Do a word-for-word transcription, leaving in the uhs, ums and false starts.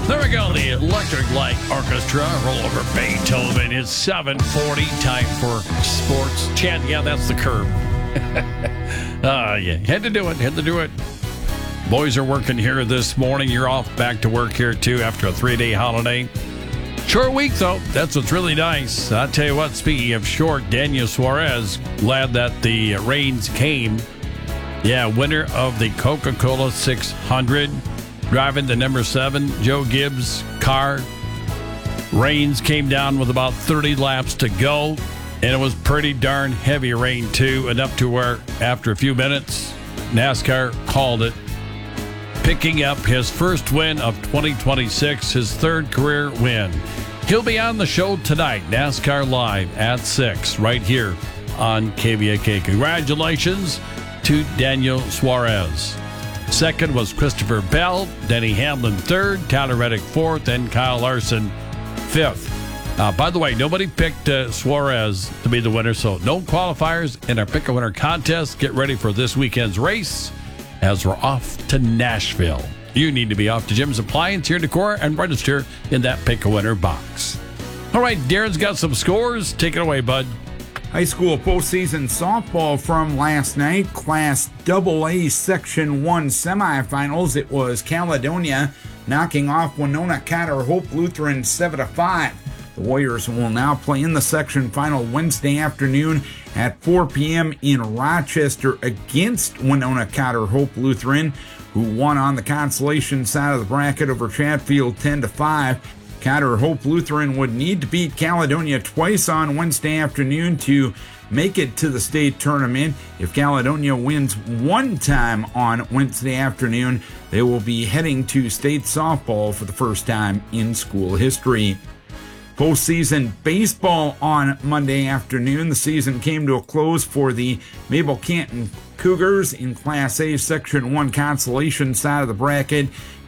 There we go, the Electric Light Orchestra, roll over Beethoven. It's seven forty, time for sports. Chad, yeah, that's the curve. uh, yeah, had to do it, had to do it. Boys are working here this morning. You're off back to work here, too, after a three-day holiday. Short week, though. That's what's really nice. I'll tell you what, speaking of short, Daniel Suarez, glad that the rains came. Yeah, winner of the Coca-Cola six hundred. Driving the number seven, Joe Gibbs car. Rains came down with about thirty laps to go, and it was pretty darn heavy rain, too, enough to where after a few minutes, NASCAR called it, picking up his first win of twenty twenty-six, his third career win. He'll be on the show tonight, NASCAR Live at six, right here on K V A K. Congratulations to Daniel Suarez. Second was Christopher Bell, Denny Hamlin third, Tyler Reddick fourth, and Kyle Larson fifth. Uh, by the way, nobody picked uh, Suarez to be the winner, so no qualifiers in our Pick-A-Winner contest. Get ready for this weekend's race as we're off to Nashville. You need to be off to Jim's Appliance here in Decorah and register in that Pick-A-Winner box. All right, Darren's got some scores. Take it away, bud. High school postseason softball from last night. Class double A Section one semifinals. It was Caledonia knocking off Winona Cotter Hope Lutheran seven to five. The Warriors will now play in the section final Wednesday afternoon at four p.m. in Rochester against Winona Cotter Hope Lutheran, who won on the consolation side of the bracket over Chatfield ten to five. Cotter Hope Lutheran would need to beat Caledonia twice on Wednesday afternoon to make it to the state tournament. If Caledonia wins one time on Wednesday afternoon, they will be heading to state softball for the first time in school history. Postseason baseball on Monday afternoon. The season came to a close for the Mabel Canton Cougars in Class A Section one consolation side of the bracket.